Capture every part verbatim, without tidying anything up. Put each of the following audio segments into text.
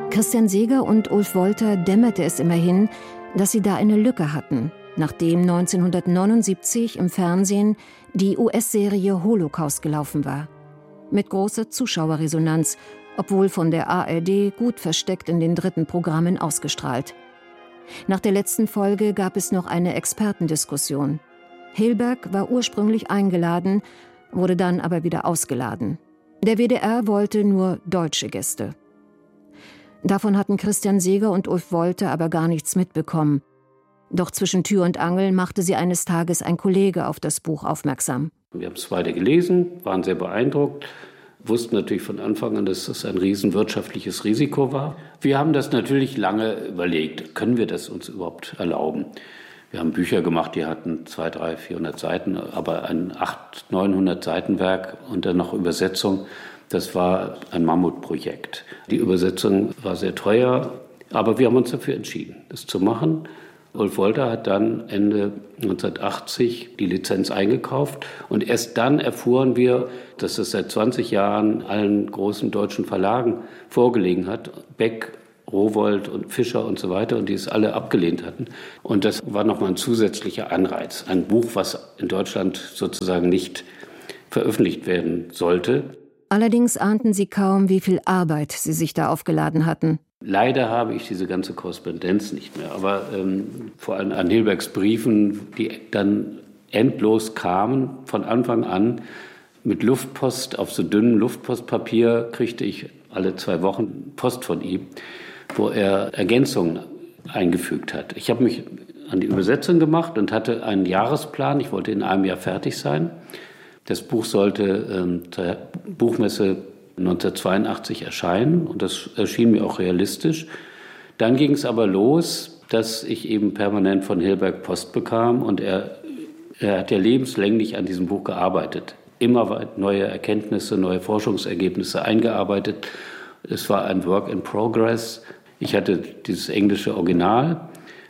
Christian Seeger und Ulf Wolter dämmerte es immerhin, dass sie da eine Lücke hatten, nachdem neunzehnhundertneunundsiebzig im Fernsehen die U S-Serie Holocaust gelaufen war. Mit großer Zuschauerresonanz, obwohl von der A R D gut versteckt in den dritten Programmen ausgestrahlt. Nach der letzten Folge gab es noch eine Expertendiskussion. Hilberg war ursprünglich eingeladen, wurde dann aber wieder ausgeladen. Der W D R wollte nur deutsche Gäste. Davon hatten Christian Seeger und Ulf Wolter aber gar nichts mitbekommen. Doch zwischen Tür und Angel machte sie eines Tages ein Kollege auf das Buch aufmerksam. Wir haben es beide gelesen, waren sehr beeindruckt, wussten natürlich von Anfang an, dass das ein riesen wirtschaftliches Risiko war. Wir haben das natürlich lange überlegt, können wir das uns überhaupt erlauben? Wir haben Bücher gemacht, die hatten zweihundert, dreihundert, vierhundert Seiten, aber ein achthundert, neunhundert Seiten Werk und dann noch Übersetzung, das war ein Mammutprojekt. Die Übersetzung war sehr teuer, aber wir haben uns dafür entschieden, das zu machen. Ulf Wolter hat dann Ende neunzehnhundertachtzig die Lizenz eingekauft und erst dann erfuhren wir, dass es seit zwanzig Jahren allen großen deutschen Verlagen vorgelegen hat, Beck, Rowohlt und Fischer und so weiter, und die es alle abgelehnt hatten. Und das war nochmal ein zusätzlicher Anreiz, ein Buch, was in Deutschland sozusagen nicht veröffentlicht werden sollte. Allerdings ahnten sie kaum, wie viel Arbeit sie sich da aufgeladen hatten. Leider habe ich diese ganze Korrespondenz nicht mehr, aber ähm, vor allem an Hilbergs Briefen, die dann endlos kamen, von Anfang an mit Luftpost, auf so dünnem Luftpostpapier kriegte ich alle zwei Wochen Post von ihm, wo er Ergänzungen eingefügt hat. Ich habe mich an die Übersetzung gemacht und hatte einen Jahresplan, ich wollte in einem Jahr fertig sein. Das Buch sollte ähm, zur Buchmesse neunzehnhundertzweiundachtzig erscheinen und das erschien mir auch realistisch. Dann ging es aber los, dass ich eben permanent von Hilberg Post bekam und er, er hat ja lebenslänglich an diesem Buch gearbeitet. Immer neue Erkenntnisse, neue Forschungsergebnisse eingearbeitet. Es war ein Work in Progress. Ich hatte dieses englische Original,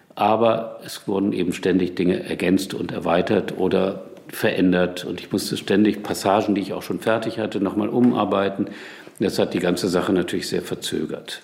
aber es wurden eben ständig Dinge ergänzt und erweitert oder verändert und ich musste ständig Passagen, die ich auch schon fertig hatte, nochmal umarbeiten. Das hat die ganze Sache natürlich sehr verzögert.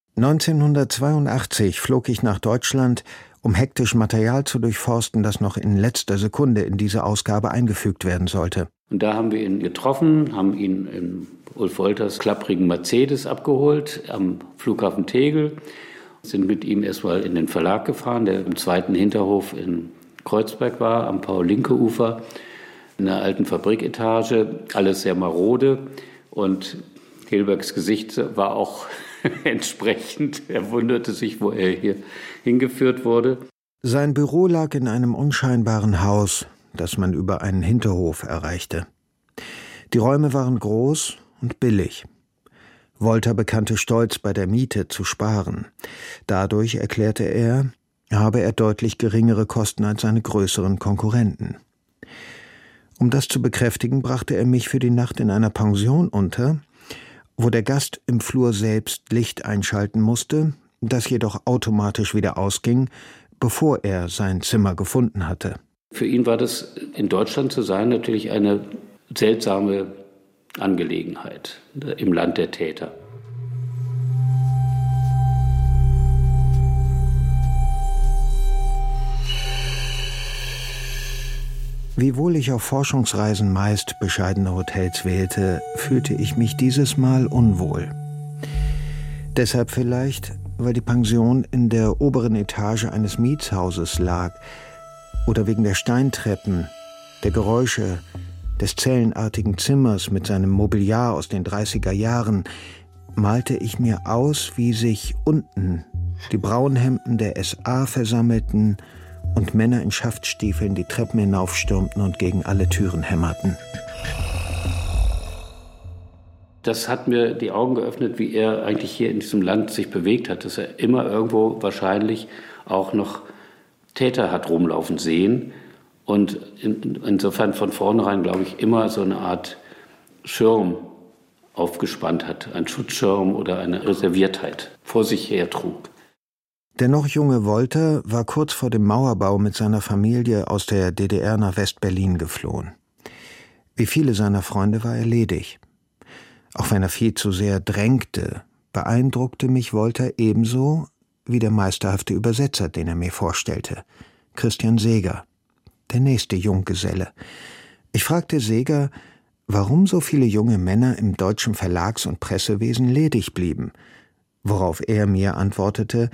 neunzehnhundertzweiundachtzig flog ich nach Deutschland, um hektisch Material zu durchforsten, das noch in letzter Sekunde in diese Ausgabe eingefügt werden sollte. Und da haben wir ihn getroffen, haben ihn in Ulf Wolters klapprigen Mercedes abgeholt am Flughafen Tegel, sind mit ihm erstmal in den Verlag gefahren, der im zweiten Hinterhof in Kreuzberg war, am Paul-Lincke-Ufer, in einer alten Fabriketage, alles sehr marode und Hilbergs Gesicht war auch entsprechend. Er wunderte sich, wo er hier hingeführt wurde. Sein Büro lag in einem unscheinbaren Haus, das man über einen Hinterhof erreichte. Die Räume waren groß und billig. Wolter bekannte stolz, bei der Miete zu sparen. Dadurch, erklärte er, habe er deutlich geringere Kosten als seine größeren Konkurrenten. Um das zu bekräftigen, brachte er mich für die Nacht in einer Pension unter, wo der Gast im Flur selbst Licht einschalten musste, das jedoch automatisch wieder ausging, bevor er sein Zimmer gefunden hatte. Für ihn war das, in Deutschland zu sein, natürlich eine seltsame Angelegenheit im Land der Täter. Wiewohl ich auf Forschungsreisen meist bescheidene Hotels wählte, fühlte ich mich dieses Mal unwohl. Deshalb vielleicht, weil die Pension in der oberen Etage eines Mietshauses lag oder wegen der Steintreppen, der Geräusche, des zellenartigen Zimmers mit seinem Mobiliar aus den dreißiger Jahren, malte ich mir aus, wie sich unten die Braunhemden der S A versammelten und Männer in Schaftstiefeln die Treppen hinaufstürmten und gegen alle Türen hämmerten. Das hat mir die Augen geöffnet, wie er eigentlich hier in diesem Land sich bewegt hat, dass er immer irgendwo wahrscheinlich auch noch Täter hat rumlaufen sehen und in, insofern von vornherein, glaube ich, immer so eine Art Schirm aufgespannt hat, ein Schutzschirm oder eine Reserviertheit vor sich her trug. Der noch junge Wolter war kurz vor dem Mauerbau mit seiner Familie aus der D D R nach West-Berlin geflohen. Wie viele seiner Freunde war er ledig. Auch wenn er viel zu sehr drängte, beeindruckte mich Wolter ebenso wie der meisterhafte Übersetzer, den er mir vorstellte, Christian Seeger, der nächste Junggeselle. Ich fragte Seeger, warum so viele junge Männer im deutschen Verlags- und Pressewesen ledig blieben, worauf er mir antwortete,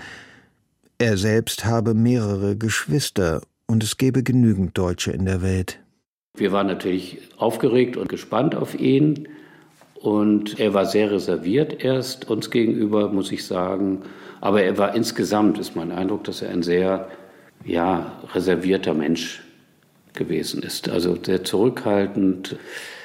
er selbst habe mehrere Geschwister und es gebe genügend Deutsche in der Welt. Wir waren natürlich aufgeregt und gespannt auf ihn und er war sehr reserviert erst uns gegenüber, muss ich sagen. Aber er war insgesamt, ist mein Eindruck, dass er ein sehr ja, reservierter Mensch gewesen ist. Also sehr zurückhaltend,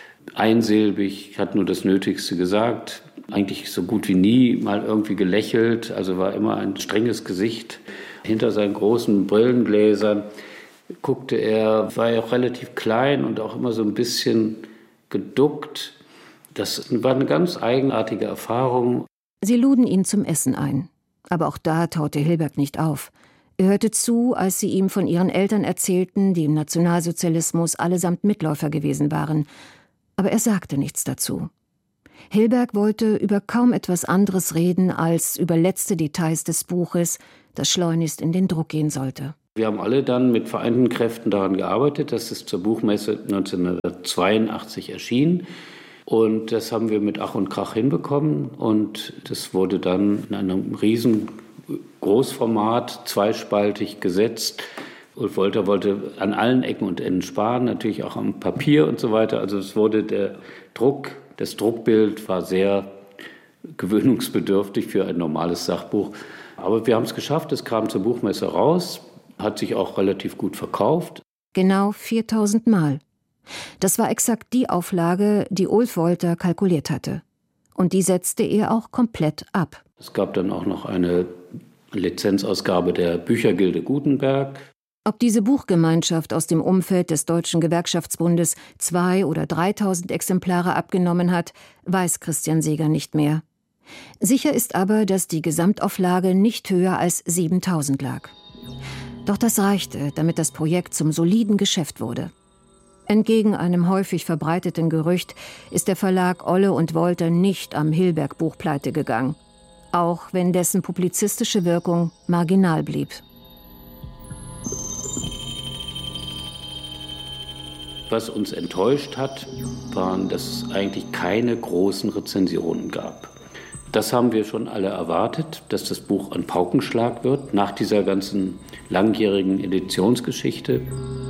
einsilbig, hat nur das Nötigste gesagt, eigentlich so gut wie nie mal irgendwie gelächelt, also war immer ein strenges Gesicht. Hinter seinen großen Brillengläsern guckte er, war ja auch relativ klein und auch immer so ein bisschen geduckt. Das war eine ganz eigenartige Erfahrung. Sie luden ihn zum Essen ein. Aber auch da taute Hilberg nicht auf. Er hörte zu, als sie ihm von ihren Eltern erzählten, die im Nationalsozialismus allesamt Mitläufer gewesen waren. Aber er sagte nichts dazu. Hilberg wollte über kaum etwas anderes reden als über letzte Details des Buches, das schleunigst in den Druck gehen sollte. Wir haben alle dann mit vereinten Kräften daran gearbeitet, dass es zur Buchmesse neunzehnhundertzweiundachtzig erschien. Und das haben wir mit Ach und Krach hinbekommen. Und das wurde dann in einem riesen Großformat, zweispaltig gesetzt. Ulf Wolter wollte an allen Ecken und Enden sparen, natürlich auch am Papier und so weiter. Also es wurde der Druck, das Druckbild war sehr gewöhnungsbedürftig für ein normales Sachbuch. Aber wir haben es geschafft, es kam zur Buchmesse raus, hat sich auch relativ gut verkauft. Genau viertausend Mal. Das war exakt die Auflage, die Ulf Wolter kalkuliert hatte. Und die setzte er auch komplett ab. Es gab dann auch noch eine Lizenzausgabe der Büchergilde Gutenberg. Ob diese Buchgemeinschaft aus dem Umfeld des Deutschen Gewerkschaftsbundes zwei- oder dreitausend Exemplare abgenommen hat, weiß Christian Seeger nicht mehr. Sicher ist aber, dass die Gesamtauflage nicht höher als siebentausend lag. Doch das reichte, damit das Projekt zum soliden Geschäft wurde. Entgegen einem häufig verbreiteten Gerücht ist der Verlag Olle und Wolter nicht am Hilberg-Buch pleite gegangen, auch wenn dessen publizistische Wirkung marginal blieb. Was uns enttäuscht hat, waren, dass es eigentlich keine großen Rezensionen gab. Das haben wir schon alle erwartet, dass das Buch ein Paukenschlag wird, nach dieser ganzen langjährigen Editionsgeschichte.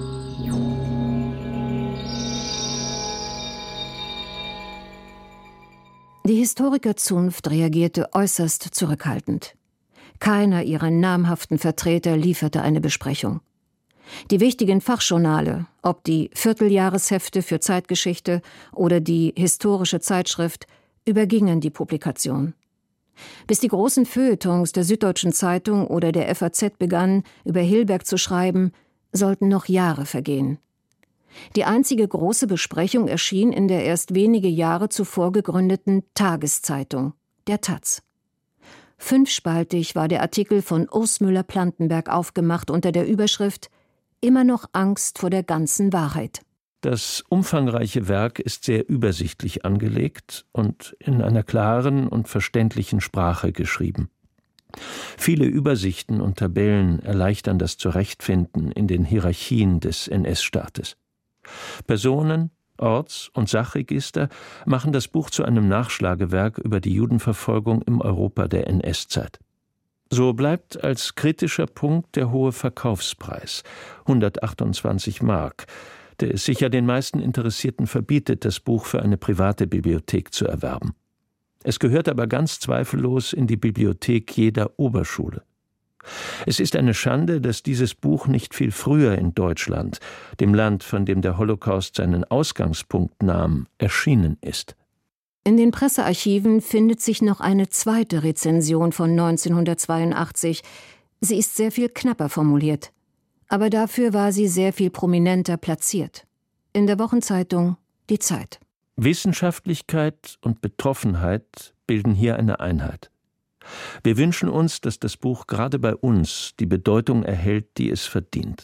Die Historikerzunft reagierte äußerst zurückhaltend. Keiner ihrer namhaften Vertreter lieferte eine Besprechung. Die wichtigen Fachjournale, ob die Vierteljahreshefte für Zeitgeschichte oder die Historische Zeitschrift, übergingen die Publikation. Bis die großen Feuilletons der Süddeutschen Zeitung oder der F A Z begannen, über Hilberg zu schreiben, sollten noch Jahre vergehen. Die einzige große Besprechung erschien in der erst wenige Jahre zuvor gegründeten Tageszeitung, der Taz. Fünfspaltig war der Artikel von Urs Müller-Plantenberg aufgemacht unter der Überschrift »Immer noch Angst vor der ganzen Wahrheit«. Das umfangreiche Werk ist sehr übersichtlich angelegt und in einer klaren und verständlichen Sprache geschrieben. Viele Übersichten und Tabellen erleichtern das Zurechtfinden in den Hierarchien des N S-Staates. Personen, Orts- und Sachregister machen das Buch zu einem Nachschlagewerk über die Judenverfolgung im Europa der N S-Zeit. So bleibt als kritischer Punkt der hohe Verkaufspreis, hundertachtundzwanzig Mark, der es sicher den meisten Interessierten verbietet, das Buch für eine private Bibliothek zu erwerben. Es gehört aber ganz zweifellos in die Bibliothek jeder Oberschule. Es ist eine Schande, dass dieses Buch nicht viel früher in Deutschland, dem Land, von dem der Holocaust seinen Ausgangspunkt nahm, erschienen ist. In den Pressearchiven findet sich noch eine zweite Rezension von neunzehnhundertzweiundachtzig. Sie ist sehr viel knapper formuliert. Aber dafür war sie sehr viel prominenter platziert. In der Wochenzeitung Die Zeit. Wissenschaftlichkeit und Betroffenheit bilden hier eine Einheit. Wir wünschen uns, dass das Buch gerade bei uns die Bedeutung erhält, die es verdient.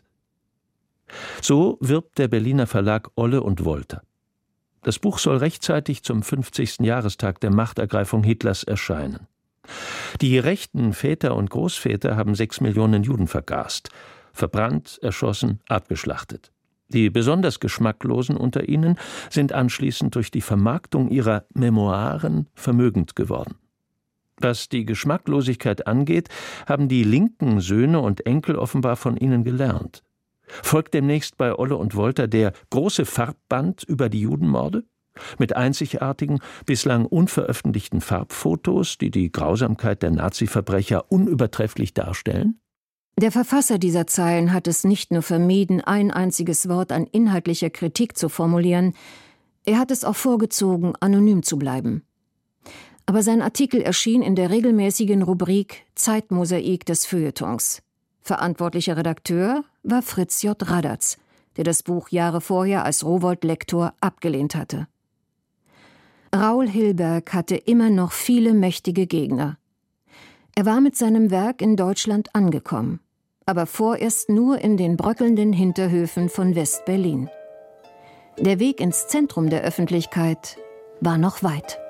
So wirbt der Berliner Verlag Olle und Wolter. Das Buch soll rechtzeitig zum fünfzigsten Jahrestag der Machtergreifung Hitlers erscheinen. Die rechten Väter und Großväter haben sechs Millionen Juden vergast, verbrannt, erschossen, abgeschlachtet. Die besonders Geschmacklosen unter ihnen sind anschließend durch die Vermarktung ihrer Memoiren vermögend geworden. Was die Geschmacklosigkeit angeht, haben die linken Söhne und Enkel offenbar von ihnen gelernt. Folgt demnächst bei Olle und Wolter der große Farbband über die Judenmorde? Mit einzigartigen, bislang unveröffentlichten Farbfotos, die die Grausamkeit der Nazi-Verbrecher unübertrefflich darstellen? Der Verfasser dieser Zeilen hat es nicht nur vermieden, ein einziges Wort an inhaltlicher Kritik zu formulieren, er hat es auch vorgezogen, anonym zu bleiben. Aber sein Artikel erschien in der regelmäßigen Rubrik Zeitmosaik des Feuilletons. Verantwortlicher Redakteur war Fritz J. Radatz, der das Buch Jahre vorher als Rowohlt-Lektor abgelehnt hatte. Raoul Hilberg hatte immer noch viele mächtige Gegner. Er war mit seinem Werk in Deutschland angekommen, aber vorerst nur in den bröckelnden Hinterhöfen von West-Berlin. Der Weg ins Zentrum der Öffentlichkeit war noch weit.